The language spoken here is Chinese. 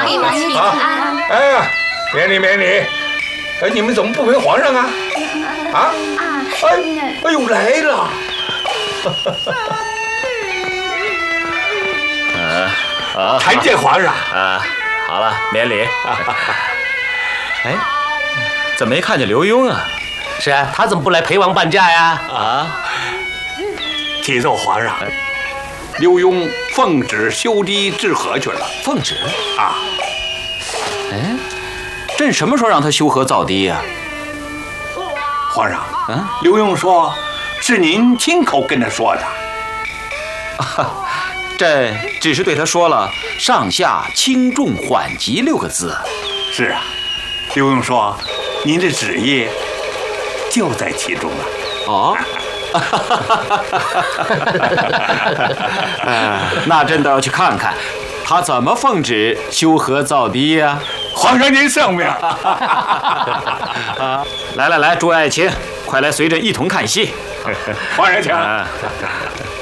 请安。 哎，免礼免礼。哎，你们怎么不陪皇上啊？啊？哎呦，来了。参见皇上。 好了，免礼。哎，怎么没看见刘墉啊？ 是啊，他怎么不来陪王伴驾呀？ 启奏皇上，刘墉奉旨修堤治河去了。 奉旨啊？ 哎，朕什么时候让他修河造堤呀？ 皇上，刘墉说是您亲口跟他说的。 朕只是对他说了“上下轻重缓急”6个字。 是啊，刘墉说您的旨意就在其中了。 哦，那朕倒要去看看，他怎么奉旨修河造堤呀？ 皇上您圣明。 来，朱爱卿，快来随朕一同看戏。 皇上请。